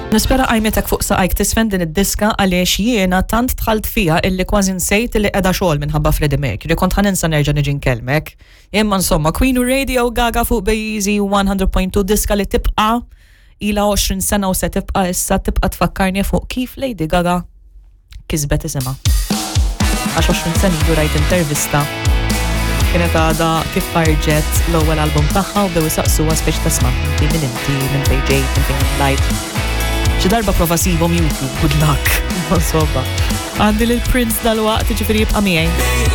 Nispera għajmetek fuq saqajk tisfen din id-diska għaliex jiena tant tħalt fija illi kważi nsejt illi qiegħda xogħol minħabba Freddie Mercury. Kont ħaninsa nerġa' niġi nkellmek. Imma insomma Queen Radio Gaga fuq Bejzi 100.2 diska li tibqa' ilha 20 sena u se tibqa' issa tibqa' tfakkarni fuq kif Lady Gaga kisbet isimha. Għax 20 sena ilu rajt intervista kienet għada kif ħarġet l-ewwel album tagħha u bdew isaqsuha speċi tasma' inti minn fejn ġejt minn fejn tlajt. Xi darba prova sibhom YouTube, good luck. Insomma. Għandi lil Prince dal-waqt ġifieri jibqa' miegħi.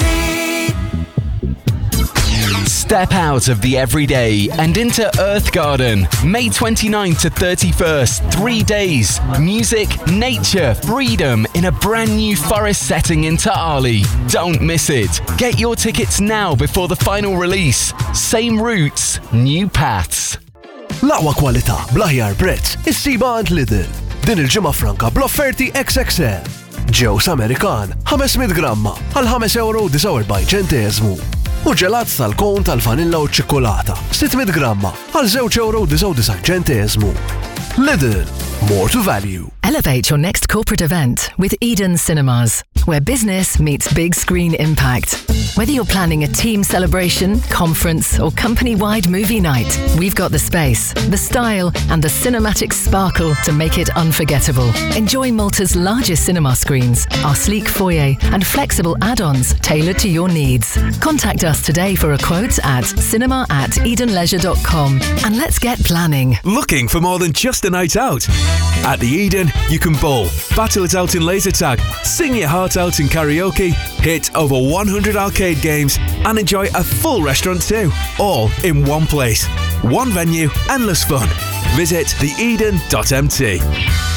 Step out of the everyday and into Earth Garden. May 29th to 31st, 3 days. Music, nature, freedom in a brand new forest setting in Ta'ali. Don't miss it. Get your tickets now before the final release. Same routes, new paths. L-aqwa kwalità bl-aħjar prezz issiba għand Lidl. Din il-ġimgħa franka bl-offerti XXL. Ġews Amerikan 500 gramma għal €5.49. U ġelat tal-kon tal-vanilla u ċikkolata 600 gramma għal €2.99. Lidl, more to value. Elevate your next corporate event with Eden Cinemas, where business meets big screen impact. Whether you're planning a team celebration, conference, or company-wide movie night, we've got the space, the style, and the cinematic sparkle to make it unforgettable. Enjoy Malta's largest cinema screens, our sleek foyer, and flexible add-ons tailored to your needs. Contact us today for a quote at cinema@edenleisure.com, and let's get planning. Looking for more than just a night out? At the Eden, you can bowl, battle it out in laser tag, sing your heart out in karaoke, hit over 100 arcade games, and enjoy a full restaurant too, all in one place. One venue, endless fun. Visit theeden.mt.